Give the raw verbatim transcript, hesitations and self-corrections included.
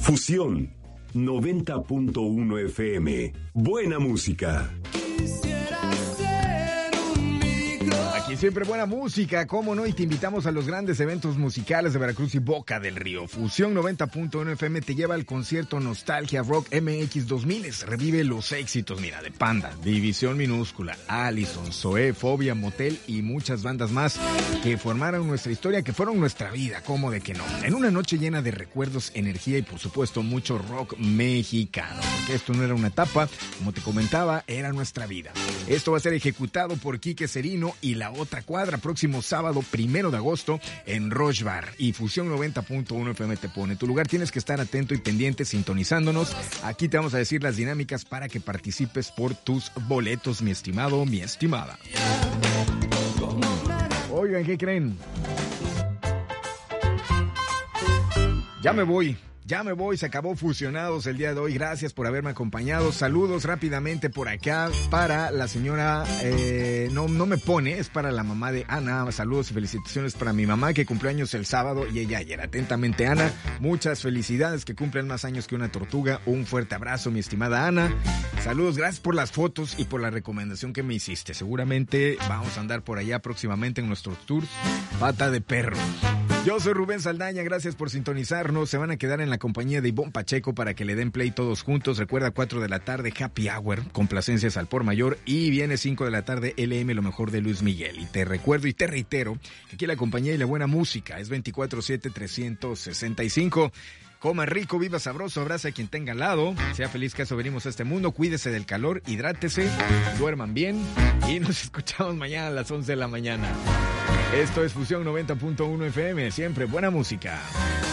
Fusión noventa punto uno F M. Buena música. Aquí siempre buena música, cómo no, y te invitamos a los grandes eventos musicales de Veracruz y Boca del Río. Fusión noventa punto uno F M te lleva al concierto Nostalgia Rock M X dos mil. Revive los éxitos, mira, de Panda, División Minúscula, Allison, Zoé, Fobia, Motel y muchas bandas más que formaron nuestra historia, que fueron nuestra vida, cómo de que no. En una noche llena de recuerdos, energía y por supuesto mucho rock mexicano, porque esto no era una etapa, como te comentaba, era nuestra vida. Esto va a ser ejecutado por Quique Cerino y La Otra Cuadra, próximo sábado primero de agosto en Roche Bar, y Fusión noventa punto uno F M te pone tu lugar. Tienes que estar atento y pendiente sintonizándonos. Aquí te vamos a decir las dinámicas para que participes por tus boletos, mi estimado, mi estimada. Oigan, ¿qué creen? Ya me voy. Ya me voy, se acabó Fusionados el día de hoy. Gracias por haberme acompañado. Saludos rápidamente por acá para la señora, eh, no, no me pone, es para la mamá de Ana. Saludos y felicitaciones para mi mamá que cumplió años el sábado y ella ayer. Atentamente, Ana. Muchas felicidades, que cumplen más años que una tortuga. Un fuerte abrazo, mi estimada Ana. Saludos, gracias por las fotos y por la recomendación que me hiciste. Seguramente vamos a andar por allá próximamente en nuestros tours Pata de Perro. Yo soy Rubén Saldaña, gracias por sintonizarnos. Se van a quedar en la compañía de Ivonne Pacheco para que le den play todos juntos. Recuerda, cuatro de la tarde, Happy Hour, complacencias al por mayor. Y viene cinco de la tarde, L M, lo mejor de Luis Miguel. Y te recuerdo y te reitero que aquí la compañía y la buena música es veinticuatro siete trescientos sesenta y cinco. Coma rico, viva sabroso, abraza a quien tenga al lado. Sea feliz, que a eso venimos a este mundo. Cuídese del calor, hidrátese, duerman bien. Y nos escuchamos mañana a las once de la mañana. Esto es Fusión noventa punto uno F M, siempre buena música.